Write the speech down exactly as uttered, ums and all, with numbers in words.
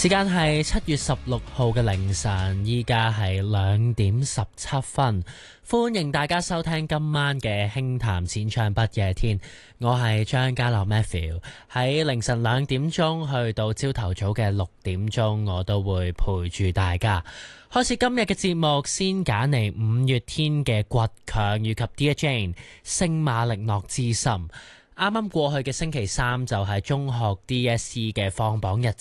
時間係七月十六號嘅凌晨，依家係兩點十七分，歡迎大家收聽今晚嘅輕談淺唱不夜天。我係張家樂 Matthew， 喺凌晨兩點鐘去到朝頭早嘅六點鐘，我都會陪住大家。開始今日嘅節目，先揀嚟五月天嘅倔強以及 Dear Jane 聖馬力諾之心。啱啱過去嘅星期三就係中學 D S E 嘅放榜日